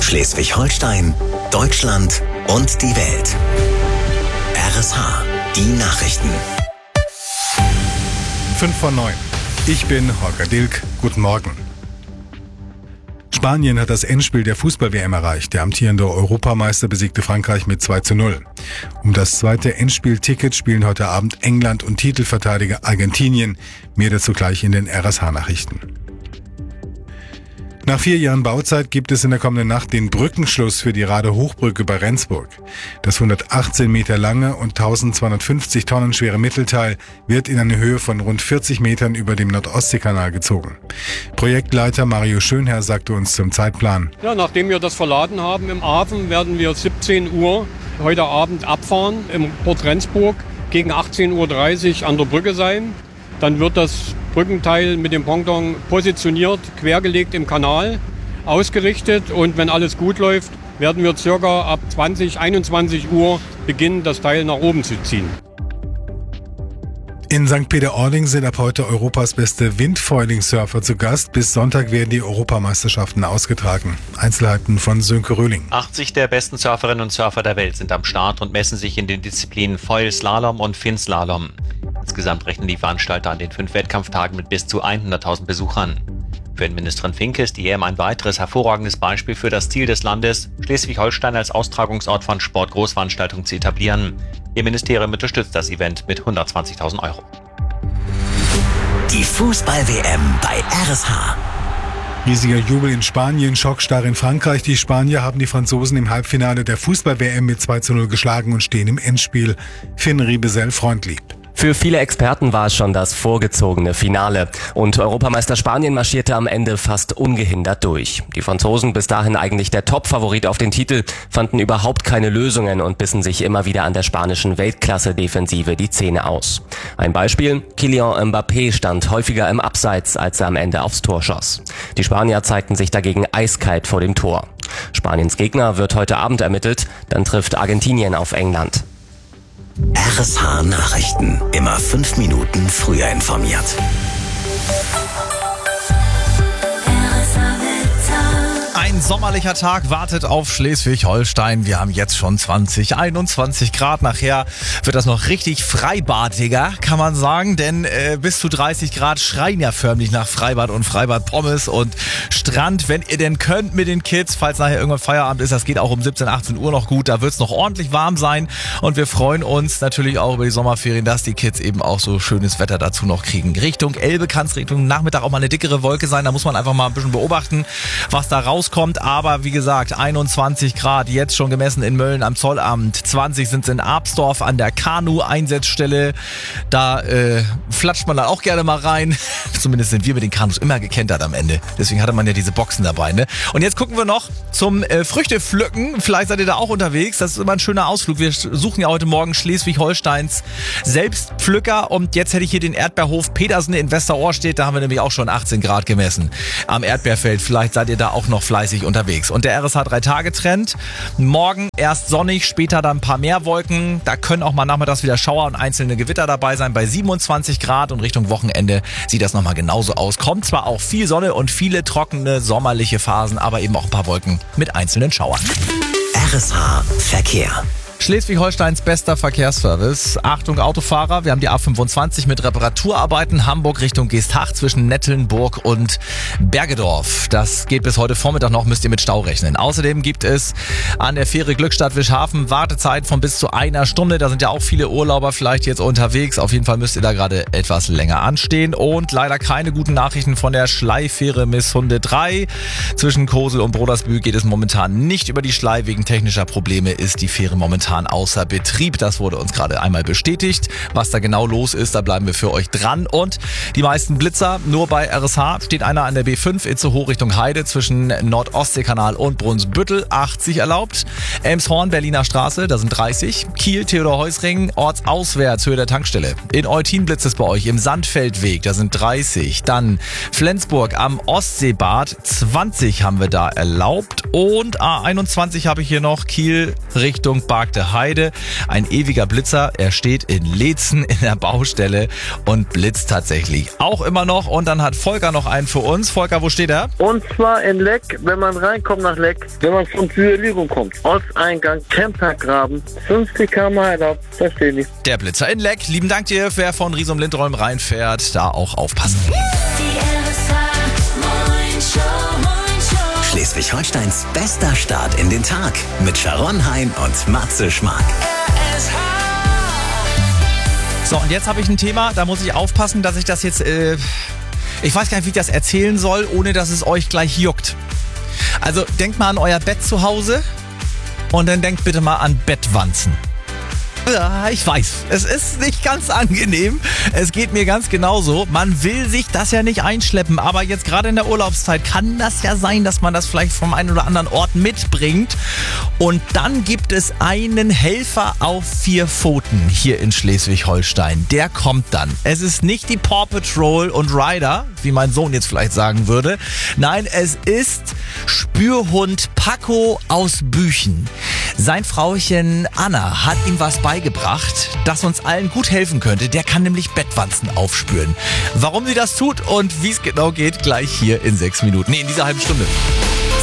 Schleswig-Holstein, Deutschland und die Welt. RSH, die Nachrichten. 5:09. Ich bin Holger Dilk. Guten Morgen. Spanien hat das Endspiel der Fußball-WM erreicht. Der amtierende Europameister besiegte Frankreich mit 2:0. Um das zweite Endspielticket spielen heute Abend England und Titelverteidiger Argentinien. Mehr dazu gleich in den RSH-Nachrichten. Nach 4 Jahren Bauzeit gibt es in der kommenden Nacht den Brückenschluss für die Radehochbrücke bei Rendsburg. Das 118 Meter lange und 1250 Tonnen schwere Mittelteil wird in eine Höhe von rund 40 Metern über dem Nordostseekanal gezogen. Projektleiter Mario Schönherr sagte uns zum Zeitplan. Ja, nachdem wir das verladen haben im Hafen, werden wir 17 Uhr heute Abend abfahren im Port Rendsburg, gegen 18:30 Uhr an der Brücke sein. Dann wird das Brückenteil mit dem Ponton positioniert, quergelegt im Kanal, ausgerichtet, und wenn alles gut läuft, werden wir circa ab 21 Uhr beginnen, das Teil nach oben zu ziehen. In St. Peter-Ording sind ab heute Europas beste Windfoiling-Surfer zu Gast. Bis Sonntag werden die Europameisterschaften ausgetragen. Einzelheiten von Sönke Röhling. 80 der besten Surferinnen und Surfer der Welt sind am Start und messen sich in den Disziplinen Foil-Slalom und Finn-Slalom. Insgesamt rechnen die Veranstalter an den 5 Wettkampftagen mit bis zu 100.000 Besuchern. Für Innenministerin Finke ist die EM ein weiteres hervorragendes Beispiel für das Ziel des Landes, Schleswig-Holstein als Austragungsort von Sportgroßveranstaltungen zu etablieren. Ihr Ministerium unterstützt das Event mit 120.000 €. Die Fußball-WM bei RSH. Riesiger Jubel in Spanien, Schockstarre in Frankreich. Die Spanier haben die Franzosen im Halbfinale der Fußball-WM mit 2:0 geschlagen und stehen im Endspiel. Finn Riebesell freundlieb. Für viele Experten war es schon das vorgezogene Finale. Und Europameister Spanien marschierte am Ende fast ungehindert durch. Die Franzosen, bis dahin eigentlich der Top-Favorit auf den Titel, fanden überhaupt keine Lösungen und bissen sich immer wieder an der spanischen Weltklasse-Defensive die Zähne aus. Ein Beispiel: Kylian Mbappé stand häufiger im Abseits, als er am Ende aufs Tor schoss. Die Spanier zeigten sich dagegen eiskalt vor dem Tor. Spaniens Gegner wird heute Abend ermittelt, dann trifft Argentinien auf England. RSH Nachrichten. Immer 5 Minuten früher informiert. Ein sommerlicher Tag wartet auf Schleswig-Holstein. Wir haben jetzt schon 21 Grad. Nachher wird das noch richtig freibadiger, kann man sagen. Denn bis zu 30 Grad schreien ja förmlich nach Freibad und Freibad-Pommes und Strand. Wenn ihr denn könnt mit den Kids, falls nachher irgendwann Feierabend ist, das geht auch um 17, 18 Uhr noch gut. Da wird es noch ordentlich warm sein. Und wir freuen uns natürlich auch über die Sommerferien, dass die Kids eben auch so schönes Wetter dazu noch kriegen. Richtung Elbe kann es Richtung Nachmittag auch mal eine dickere Wolke sein. Da muss man einfach mal ein bisschen beobachten, was da rauskommt. Aber wie gesagt, 21 Grad jetzt schon gemessen in Mölln am Zollamt. 20 sind es in Absdorf an der Kanu-Einsatzstelle. Da flatscht man dann auch gerne mal rein. Zumindest sind wir mit den Kanus immer gekentert am Ende. Deswegen hatte man ja diese Boxen dabei, ne? Und jetzt gucken wir noch zum Früchtepflücken. Vielleicht seid ihr da auch unterwegs. Das ist immer ein schöner Ausflug. Wir suchen ja heute Morgen Schleswig-Holsteins Selbstpflücker. Und jetzt hätte ich hier den Erdbeerhof Petersen in Westerohrstedt. Da haben wir nämlich auch schon 18 Grad gemessen am Erdbeerfeld. Vielleicht seid ihr da auch noch fleißig unterwegs. Und der RSH 3-Tage-Trend. Morgen erst sonnig, später dann ein paar mehr Wolken. Da können auch mal nachmittags wieder Schauer und einzelne Gewitter dabei sein bei 27 Grad. Und Richtung Wochenende sieht das nochmal genauso aus. Kommt zwar auch viel Sonne und viele trockene sommerliche Phasen, aber eben auch ein paar Wolken mit einzelnen Schauern. RSH Verkehr. Schleswig-Holsteins bester Verkehrsservice. Achtung Autofahrer, wir haben die A25 mit Reparaturarbeiten Hamburg Richtung Geesthacht zwischen Nettelnburg und Bergedorf. Das geht bis heute Vormittag noch, müsst ihr mit Stau rechnen. Außerdem gibt es an der Fähre Glückstadt-Wischhafen Wartezeit von bis zu 1 Stunde. Da sind ja auch viele Urlauber vielleicht jetzt unterwegs. Auf jeden Fall müsst ihr da gerade etwas länger anstehen. Und leider keine guten Nachrichten von der Schleifähre Misshunde 3. Zwischen Kosel und Brodersbühl geht es momentan nicht über die Schlei. Wegen technischer Probleme ist die Fähre momentan außer Betrieb. Das wurde uns gerade einmal bestätigt. Was da genau los ist, da bleiben wir für euch dran. Und die meisten Blitzer nur bei RSH. Steht einer an der B5 Itzehoe Richtung Heide zwischen Nordostseekanal und Brunsbüttel. 80 erlaubt. Elmshorn, Berliner Straße, da sind 30. Kiel, Theodor-Heuss-Ring, ortsauswärts, Höhe der Tankstelle. In Eutin blitzt es bei euch im Sandfeldweg, da sind 30. Dann Flensburg am Ostseebad, 20 haben wir da erlaubt. Und A21 habe ich hier noch, Kiel Richtung Bark Heide. Ein ewiger Blitzer. Er steht in Leetzen in der Baustelle und blitzt tatsächlich auch immer noch. Und dann hat Volker noch einen für uns. Volker, wo steht er? Und zwar in Leck, wenn man reinkommt nach Leck, wenn man von Süderligung kommt. Ortseingang, Campergraben, 50 km/h, da stehen die. Der Blitzer in Leck. Lieben Dank dir, wer von Riesum-Lindolm reinfährt. Da auch aufpassen. Schleswig-Holsteins bester Start in den Tag mit Sharon Hein und Matze Schmark. So, und jetzt habe ich ein Thema, da muss ich aufpassen, dass ich das jetzt, ich weiß gar nicht, wie ich das erzählen soll, ohne dass es euch gleich juckt. Also denkt mal an euer Bett zu Hause und dann denkt bitte mal an Bettwanzen. Ja, ich weiß, es ist nicht ganz angenehm. Es geht mir ganz genauso. Man will sich das ja nicht einschleppen, aber jetzt gerade in der Urlaubszeit kann das ja sein, dass man das vielleicht vom einen oder anderen Ort mitbringt. Und dann gibt es einen Helfer auf 4 Pfoten hier in Schleswig-Holstein. Der kommt dann. Es ist nicht die Paw Patrol und Ryder, wie mein Sohn jetzt vielleicht sagen würde. Nein, es ist Spürhund Paco aus Büchen. Sein Frauchen Anna hat ihm was beigebracht, das uns allen gut helfen könnte. Der kann nämlich Bettwanzen aufspüren. Warum sie das tut und wie es genau geht, gleich hier in 6 Minuten. Nee, in dieser halben Stunde.